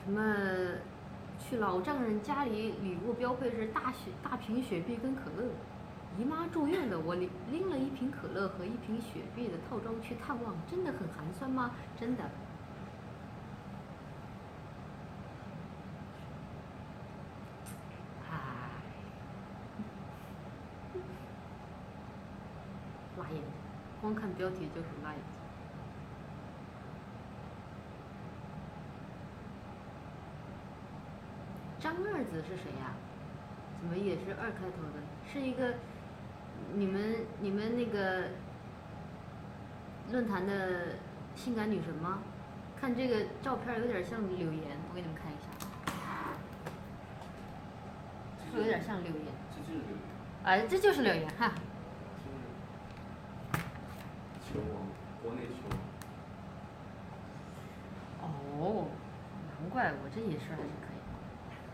什么去老丈人家里，礼物标配是大瓶雪碧跟可乐。姨妈住院了，我拎了一瓶可乐和一瓶雪碧的套装去探望，真的很寒酸吗？真的。唉，辣眼睛，光看标题就很辣眼睛。张二子是谁呀？怎么也是2开头的？是一个你们那个论坛的性感女神吗？看这个照片有点像柳岩，我给你们看一下，是不是有点像柳岩？ 这就是柳岩。 啊，这就是柳岩哈。 球王，国内球王。 哦，难怪我这也是还是可以。